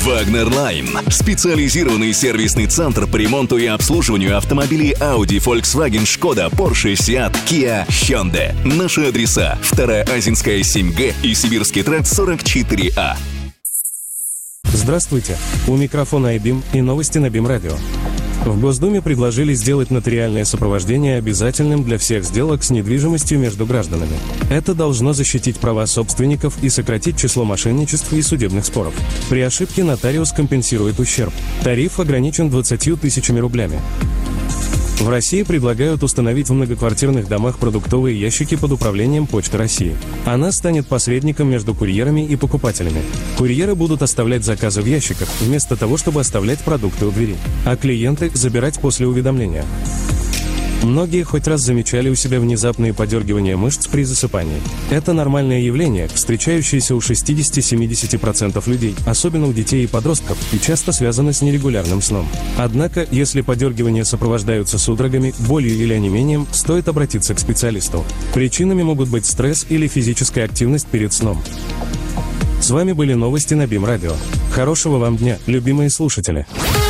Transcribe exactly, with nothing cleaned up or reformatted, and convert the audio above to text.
Wagner Line – специализированный сервисный центр по ремонту и обслуживанию автомобилей Audi, Volkswagen, Skoda, Porsche, Seat, Kia, Hyundai. Наши адреса: вторая Азинская, семь Г и Сибирский тракт, сорок четыре А. Здравствуйте, у микрофона айбим и новости на БИМ Радио. В Госдуме предложили сделать нотариальное сопровождение обязательным для всех сделок с недвижимостью между гражданами. Это должно защитить права собственников и сократить число мошенничеств и судебных споров. При ошибке нотариус компенсирует ущерб. Тариф ограничен двадцатью тысячами рублями. В России предлагают установить в многоквартирных домах продуктовые ящики под управлением Почты России. Она станет посредником между курьерами и покупателями. Курьеры будут оставлять заказы в ящиках, вместо того, чтобы оставлять продукты у двери, а клиенты забирать после уведомления. Многие хоть раз замечали у себя внезапные подергивания мышц при засыпании. Это нормальное явление, встречающееся у шестьдесят-семьдесят процентов людей, особенно у детей и подростков, и часто связано с нерегулярным сном. Однако, если подергивания сопровождаются судорогами, болью или онемением, стоит обратиться к специалисту. Причинами могут быть стресс или физическая активность перед сном. С вами были новости на БИМ Радио. Хорошего вам дня, любимые слушатели!